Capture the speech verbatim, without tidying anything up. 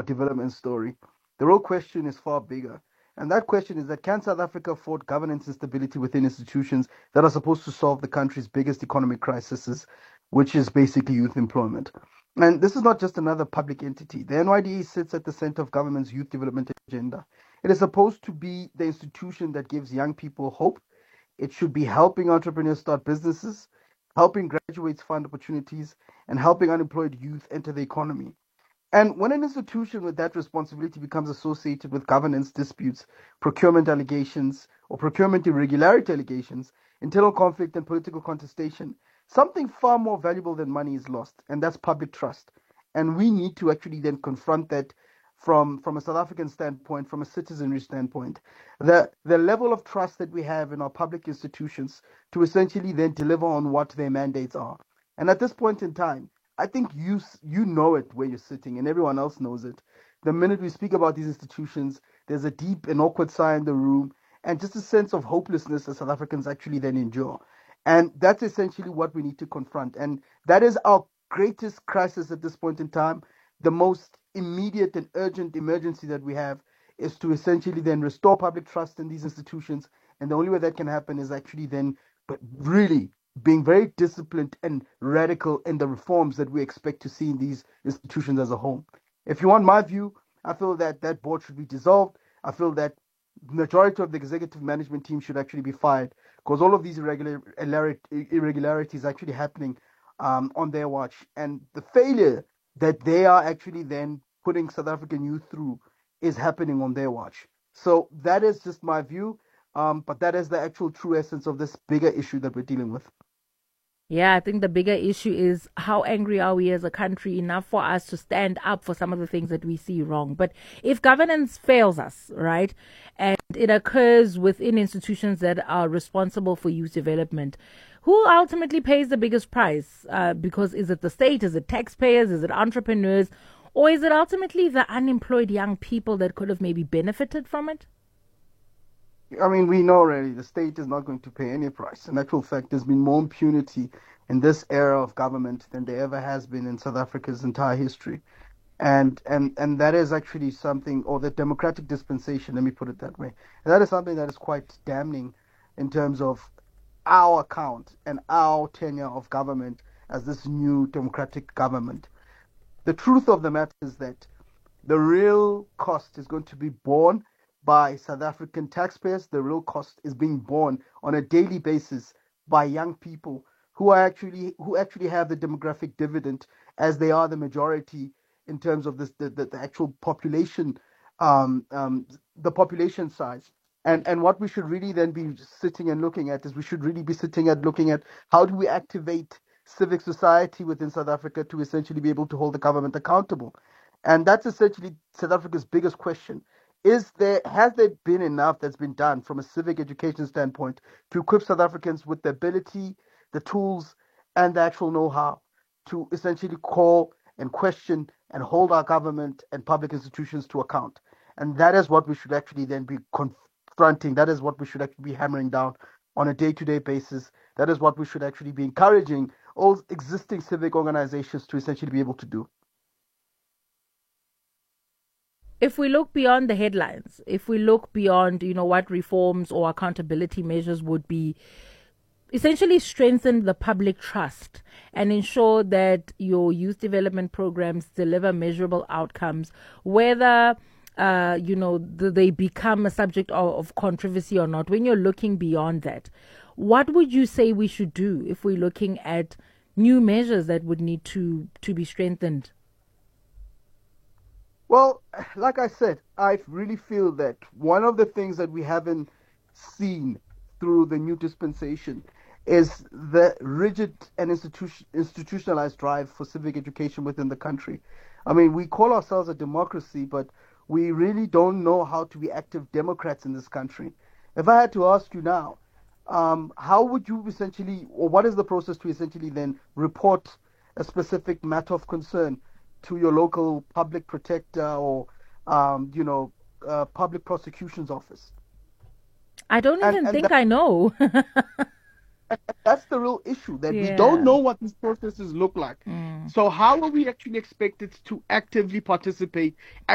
development story. The real question is far bigger. And that question is that can South Africa afford governance instability within institutions that are supposed to solve the country's biggest economic crises, which is basically youth employment? And this is not just another public entity. The N Y D A sits at the center of government's youth development agenda. It is supposed to be the institution that gives young people hope. It should be helping entrepreneurs start businesses, helping graduates find opportunities, and helping unemployed youth enter the economy. And when an institution with that responsibility becomes associated with governance disputes, procurement allegations, or procurement irregularity allegations, internal conflict, and political contestation, something far more valuable than money is lost, and that's public trust. And we need to actually then confront that from, from a South African standpoint, from a citizenry standpoint, the, the level of trust that we have in our public institutions to essentially then deliver on what their mandates are. And at this point in time, I think you you know it where you're sitting, and everyone else knows it. The minute we speak about these institutions, there's a deep and awkward sigh in the room, and just a sense of hopelessness that South Africans actually then endure. And that's essentially what we need to confront. And that is our greatest crisis at this point in time. The most immediate and urgent emergency that we have is to essentially then restore public trust in these institutions. And the only way that can happen is actually then, but really being very disciplined and radical in the reforms that we expect to see in these institutions as a whole. If you want my view, I feel that that board should be dissolved. I feel that the majority of the executive management team should actually be fired because all of these irregular, irregularities are actually happening um, on their watch. And the failure that they are actually then putting South African youth through is happening on their watch. So that is just my view. Um, but that is the actual true essence of this bigger issue that we're dealing with. Yeah, I think the bigger issue is how angry are we as a country enough for us to stand up for some of the things that we see wrong. But if governance fails us, right, and it occurs within institutions that are responsible for youth development, who ultimately pays the biggest price? Uh, because is it the state? Is it taxpayers? Is it entrepreneurs? Or is it ultimately the unemployed young people that could have maybe benefited from it? I mean, we know already the state is not going to pay any price. In actual fact, there's been more impunity in this era of government than there ever has been in South Africa's entire history. And and and that is actually something, or the democratic dispensation, let me put it that way. And that is something that is quite damning in terms of our account and our tenure of government as this new democratic government. The truth of the matter is that the real cost is going to be borne by South African taxpayers. The real cost is being borne on a daily basis by young people who are actually who actually have the demographic dividend, as they are the majority in terms of this the, the, the actual population, um, um, the population size. And and what we should really then be sitting and looking at is we should really be sitting at looking at how do we activate civic society within South Africa to essentially be able to hold the government accountable. And that's essentially South Africa's biggest question. Is there has there been enough that's been done from a civic education standpoint to equip South Africans with the ability, the tools, and the actual know-how to essentially call and question and hold our government and public institutions to account? And that is what we should actually then be confronting. That is what we should actually be hammering down on a day-to-day basis. That is what we should actually be encouraging all existing civic organizations to essentially be able to do. If we look beyond the headlines, if we look beyond, you know, what reforms or accountability measures would be, essentially strengthen the public trust and ensure that your youth development programs deliver measurable outcomes, whether, uh, you know, they become a subject of, of controversy or not. When you're looking beyond that, what would you say we should do if we're looking at new measures that would need to, to be strengthened? Well, like I said, I really feel that one of the things that we haven't seen through the new dispensation is the rigid and institution, institutionalized drive for civic education within the country. I mean, we call ourselves a democracy, but we really don't know how to be active Democrats in this country. If I had to ask you now, um, how would you essentially, or what is the process to essentially then report a specific matter of concern to your local public protector or, um, you know, uh, public prosecution's office? I don't And, even and think that, I know. that's the real issue, that we don't Yeah. know what these processes look like. Mm. So how are we actually expected to actively participate,